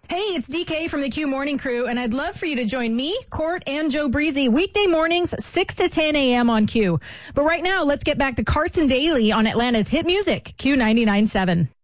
Hey, it's DK from the Q Morning Crew, and I'd love for you to join me, Court, and Joe Breezy weekday mornings, 6 to 10 a.m. on Q. But right now, let's get back to Carson Daly on Atlanta's hit music, Q 99.7.